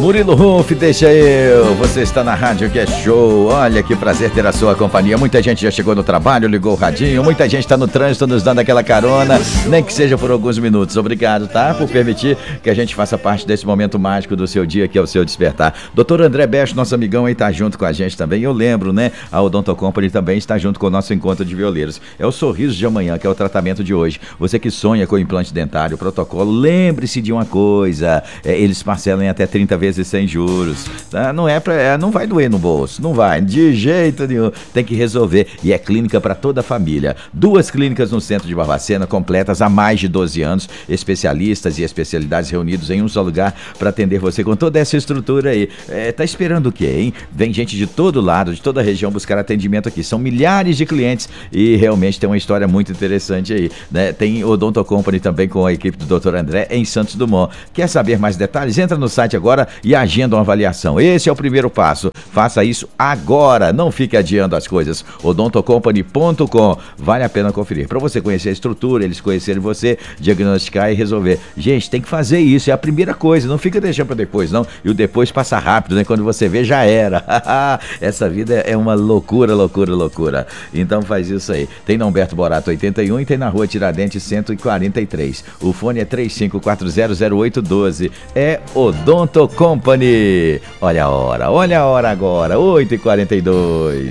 Murilo Huff, deixa eu. Você está na rádio que é show. Olha que prazer ter a sua companhia. Muita gente já chegou no trabalho, ligou o radinho. Muita gente está no trânsito nos dando aquela carona, nem que seja por alguns minutos. Obrigado, tá? Por permitir que a gente faça parte desse momento mágico do seu dia, que é o seu despertar. Doutor André Becho, nosso amigão aí, tá junto com a gente também. Eu lembro, né? A Odonto Company também está junto com o nosso encontro de violeiros. É o sorriso de amanhã, que é o tratamento de hoje. Você que sonha com implante dentário, protocolo, lembre-se de uma coisa. Eles parcelam em até 30 vezes sem juros, tá? Não vai doer no bolso, não vai, de jeito nenhum, tem que resolver, e é clínica para toda a família. 2 clínicas no centro de Barbacena, completas há mais de 12 anos, especialistas e especialidades reunidos em um só lugar para atender você com toda essa estrutura aí. Tá esperando o quê, hein? Vem gente de todo lado, de toda a região buscar atendimento aqui, são milhares de clientes e realmente tem uma história muito interessante aí, né? Tem Odonto Company também com a equipe do Dr. André em Santos Dumont. Quer saber mais detalhes? Entra no site agora e agenda uma avaliação. Esse é o primeiro passo. Faça isso agora. Não fique adiando as coisas. odontocompany.com. Vale a pena conferir. Para você conhecer a estrutura, eles conhecerem você, diagnosticar e resolver. Gente, tem que fazer isso. É a primeira coisa. Não fica deixando para depois, não. E o depois passa rápido, né? Quando você vê, já era. Essa vida é uma loucura, loucura, loucura. Então faz isso aí. Tem na Humberto Borato 81 e tem na Rua Tiradentes 143. O fone é 35400812. É Odonto Company. Olha a hora agora, 8h42.